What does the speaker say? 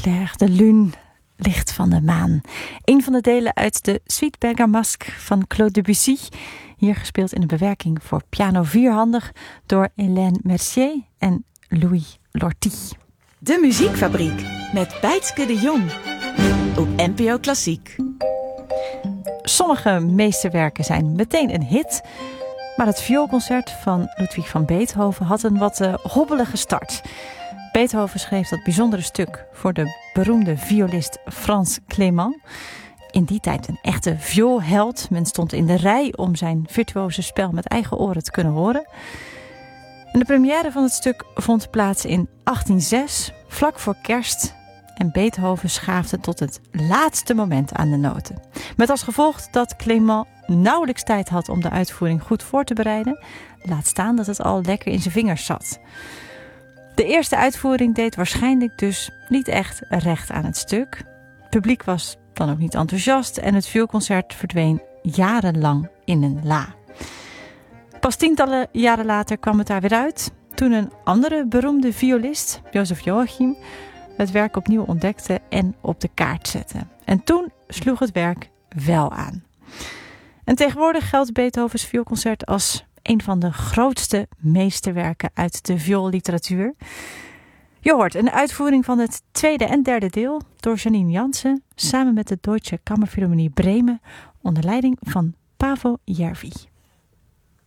Clair de Lune, licht van de maan. Een van de delen uit de Suite Bergamasque van Claude Debussy. Hier gespeeld in een bewerking voor piano vierhandig door Hélène Mercier en Louis Lortie. De Muziekfabriek met Bijtske de Jong op NPO Klassiek. Sommige meesterwerken zijn meteen een hit, maar het vioolconcert van Ludwig van Beethoven had een wat hobbelige start. Beethoven schreef dat bijzondere stuk voor de beroemde violist Frans Clément. In die tijd een echte vioolheld. Men stond in de rij om zijn virtuoze spel met eigen oren te kunnen horen. En de première van het stuk vond plaats in 1806, vlak voor kerst. En Beethoven schaafde tot het laatste moment aan de noten. Met als gevolg dat Clément nauwelijks tijd had om de uitvoering goed voor te bereiden. Laat staan dat het al lekker in zijn vingers zat. De eerste uitvoering deed waarschijnlijk dus niet echt recht aan het stuk. Het publiek was dan ook niet enthousiast en het vioolconcert verdween jarenlang in een la. Pas tientallen jaren later kwam het daar weer uit, toen een andere beroemde violist, Joseph Joachim, het werk opnieuw ontdekte en op de kaart zette. En toen sloeg het werk wel aan. En tegenwoordig geldt Beethovens vioolconcert als een van de grootste meesterwerken uit de vioolliteratuur. Je hoort een uitvoering van het tweede en derde deel door Janine Jansen samen met de Deutsche Kammerphilharmonie Bremen onder leiding van Paavo Järvi.